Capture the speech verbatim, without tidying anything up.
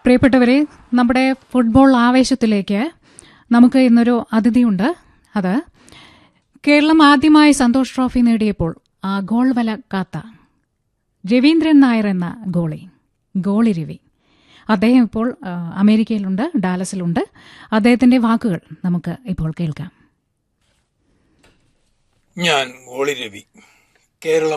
പ്രിയപ്പെട്ടവരെ, നമ്മുടെ ഫുട്ബോൾ ആവേശത്തിലേക്ക് നമുക്ക് ഇന്നൊരു അതിഥിയുണ്ട്. അത് കേരളം ആദ്യമായി സന്തോഷ് ട്രോഫി നേടിയപ്പോൾ ആ ഗോൾ വല കാത്ത രവീന്ദ്രൻ നായർ എന്ന ഗോളി ഗോളി രവി. അദ്ദേഹം ഇപ്പോൾ അമേരിക്കയിലുണ്ട്, ഡാലസിലുണ്ട്. അദ്ദേഹത്തിന്റെ വാക്കുകൾ നമുക്ക് ഇപ്പോൾ കേൾക്കാം. ഞാൻ ഗോളി രവി. കേരളം